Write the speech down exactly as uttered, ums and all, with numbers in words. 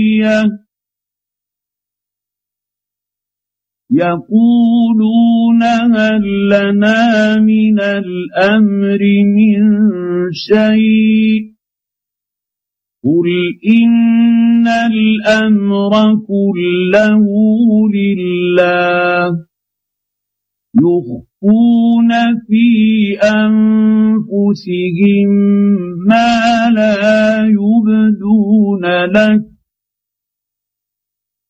يقولون هل لنا من الأمر من شيء قل إن الأمر كله لله يخفون في أنفسهم ما لا يبدون لك